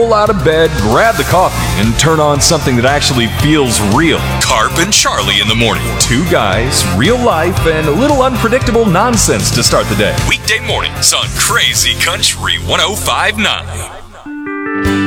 roll out of bed, grab the coffee, and turn on something that actually feels real. Carp and Charlie in the morning. Two guys, real life, and a little unpredictable nonsense to start the day. Weekday mornings on Crazy Country 105.9.